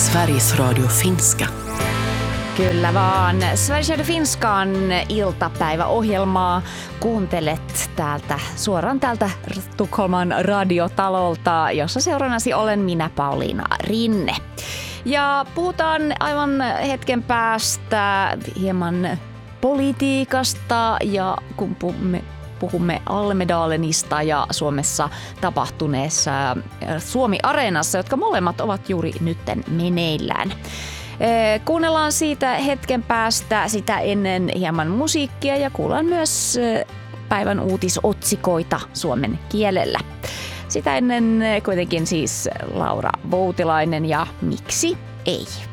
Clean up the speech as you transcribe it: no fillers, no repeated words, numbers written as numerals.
Sveriges Radio Finska. Kyllä vaan. Sveriges Radio Finskan iltapäiväohjelmaa kuuntelet suoraan täältä Tukholman radiotalolta, jossa seurannasi olen minä, Pauliina Rinne. Ja puhutaan aivan hetken päästä hieman politiikasta ja kun puhumme Almedalenista ja Suomessa tapahtuneessa Suomi-areenassa, jotka molemmat ovat juuri nytten meneillään. Kuunnellaan siitä hetken päästä, sitä ennen hieman musiikkia ja kuullaan myös päivän uutisotsikoita suomen kielellä. Sitä ennen kuitenkin siis Laura Voutilainen ja Miksi ei?